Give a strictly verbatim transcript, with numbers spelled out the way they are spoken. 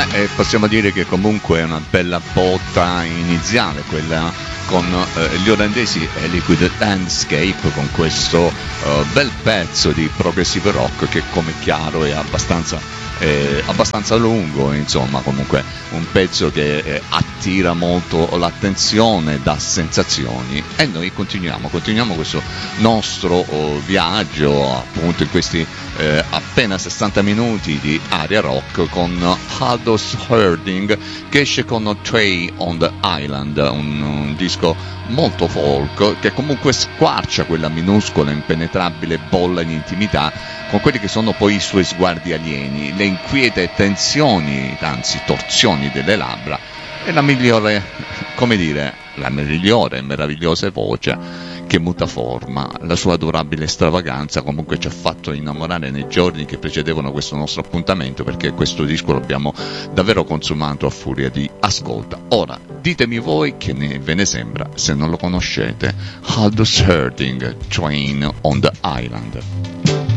e possiamo dire che comunque è una bella botta iniziale quella con eh, gli olandesi e Liquid Landscape, con questo eh, bel pezzo di progressive rock che, come chiaro, è abbastanza Eh, abbastanza lungo, insomma, comunque un pezzo che eh, attira molto l'attenzione, dà sensazioni, e noi continuiamo continuiamo questo nostro oh, viaggio appunto in questi eh, appena sessanta minuti di aria rock con Aldous Harding, che esce con Trey on the Island, un, un disco molto folk che comunque squarcia quella minuscola impenetrabile bolla di intimità con quelli che sono poi i suoi sguardi alieni, le inquiete tensioni, anzi torsioni delle labbra, e la migliore, come dire, la migliore e meravigliosa voce che muta forma. La sua adorabile stravaganza comunque ci ha fatto innamorare nei giorni che precedevano questo nostro appuntamento, perché questo disco l'abbiamo davvero consumato a furia di ascolta. Ora ditemi voi che ne, ve ne sembra se non lo conoscete. Aldous Harding, Train on the Island.